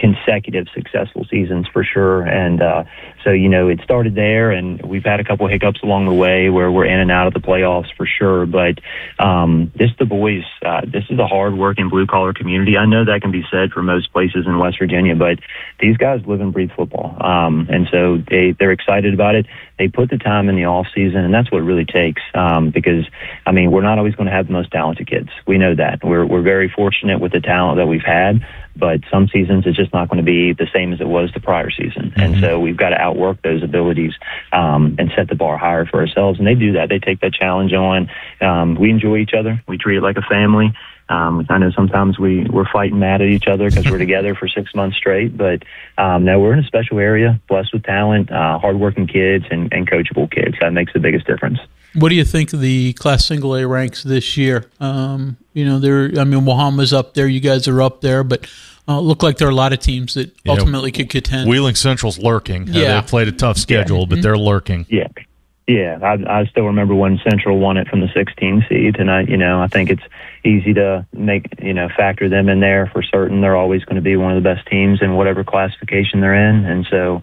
consecutive successful seasons for sure. And so, it started there, and we've had a couple hiccups along the way where we're in and out of the playoffs for sure. But the boys, this is a hard-working blue-collar community. I know that can be said for most places in West Virginia, but these guys live and breathe football. And so they're excited about it. They put the time in the off season, and that's what it really takes. Because, we're not always going to have the most talented kids. We know that. We're very fortunate with the talent that we've had, but some seasons it's just not going to be the same as it was the prior season. Mm-hmm. And so we've got to outwork those abilities and set the bar higher for ourselves. And they do that. They take that challenge on. We enjoy each other. We treat it like a family. I know sometimes we're fighting mad at each other because we're together for 6 months straight, but no, we're in a special area, blessed with talent, hardworking kids, and coachable kids. That makes the biggest difference. What do you think of the Class Single A ranks this year? Wahama's up there, you guys are up there, but look like there are a lot of teams that ultimately could contend. Wheeling Central's lurking. They played a tough schedule, but they're lurking. Yeah, I still remember when Central won it from the 16 seed, and I think it's easy to factor them in there for certain. They're always going to be one of the best teams in whatever classification they're in, and so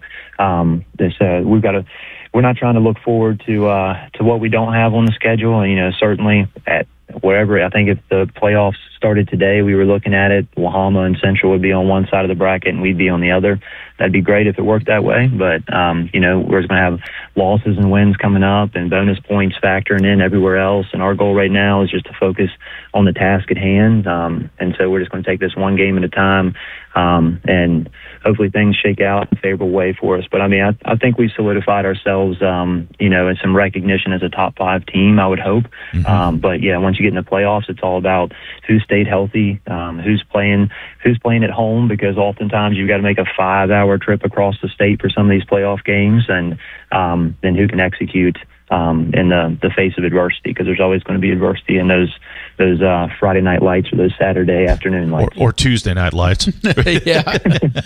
we're not trying to look forward to what we don't have on the schedule. Certainly at wherever, I think if the playoffs started today, we were looking at it, Wahama and Central would be on one side of the bracket and we'd be on the other. That'd be great if it worked that way. But, we're going to have losses and wins coming up and bonus points factoring in everywhere else. And our goal right now is just to focus on the task at hand. And so we're just going to take this one game at a time. And hopefully things shake out in a favorable way for us. But I think we've solidified ourselves, in some recognition as a top 5 team, I would hope. Mm-hmm. But yeah, once you get in the playoffs, it's all about who stayed healthy, who's playing at home, because oftentimes you've got to make a 5-hour trip across the state for some of these playoff games, and then who can execute in the face of adversity, because there's always going to be adversity in those Friday night lights or those Saturday afternoon lights. Or Tuesday night lights. Yeah.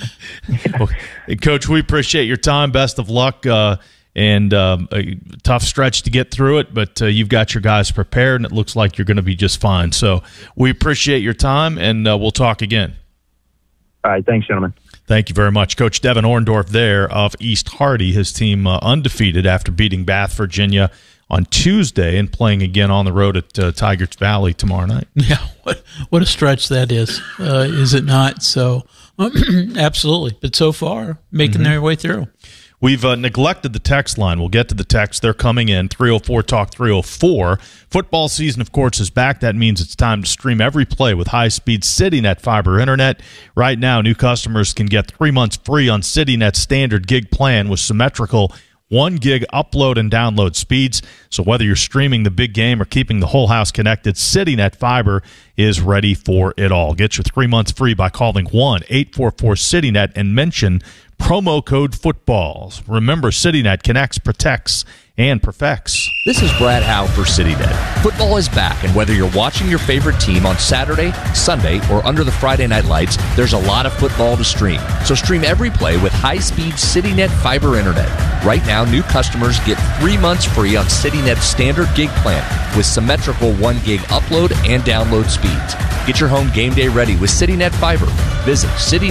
Well, Coach, we appreciate your time. Best of luck. And a tough stretch to get through it, but you've got your guys prepared, and it looks like you're going to be just fine. So we appreciate your time, and we'll talk again. All right. Thanks, gentlemen. Thank you very much. Coach Devin Orndorff there of East Hardy, his team undefeated after beating Bath, Virginia on Tuesday and playing again on the road at Tigers Valley tomorrow night. Yeah, what a stretch that is it not? So absolutely. But so far, making their way through. We've neglected the text line. We'll get to the text. They're coming in, 304-TALK-304. Football season, of course, is back. That means it's time to stream every play with high-speed CityNet fiber internet. Right now, new customers can get 3 months free on CityNet's standard gig plan with symmetrical 1 gig upload and download speeds. So whether you're streaming the big game or keeping the whole house connected, CityNet Fiber is ready for it all. Get your 3 months free by calling 1-844-CityNet and mention promo code footballs. Remember, CityNet connects, protects, and perfects. This is Brad Howe for CityNet. Football is back, and whether you're watching your favorite team on Saturday, Sunday, or under the Friday night lights, there's a lot of football to stream. So stream every play with high-speed CityNet fiber internet. Right now, new customers get 3 months free on CityNet's standard gig plan with symmetrical 1 gig upload and download speeds. Get your home game day ready with CityNet Fiber. Visit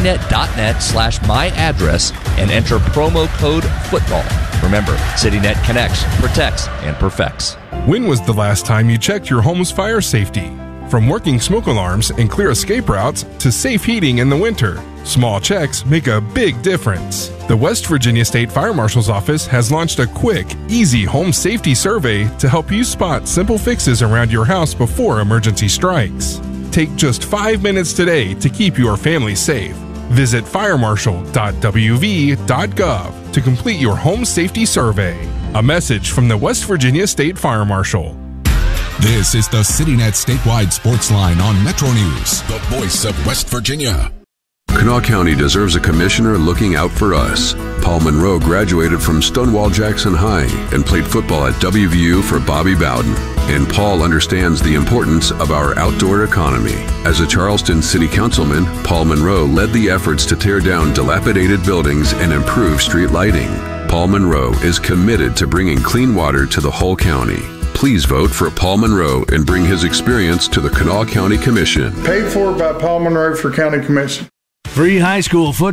citynet.net/myaddress and enter promo code football. Remember, CityNet connects, protects, and perfects. When was the last time you checked your home's fire safety? From working smoke alarms and clear escape routes to safe heating in the winter, small checks make a big difference. The West Virginia State Fire Marshal's Office has launched a quick, easy home safety survey to help you spot simple fixes around your house before emergency strikes. Take just 5 minutes today to keep your family safe. Visit firemarshal.wv.gov to complete your home safety survey. A message from the West Virginia State Fire Marshal. This is the CityNet Statewide Sports Line on Metro News, the voice of West Virginia. Kanawha County deserves a commissioner looking out for us. Paul Monroe graduated from Stonewall Jackson High and played football at WVU for Bobby Bowden. And Paul understands the importance of our outdoor economy. As a Charleston City Councilman, Paul Monroe led the efforts to tear down dilapidated buildings and improve street lighting. Paul Monroe is committed to bringing clean water to the whole county. Please vote for Paul Monroe and bring his experience to the Kanawha County Commission. Paid for by Paul Monroe for County Commission. Free high school football.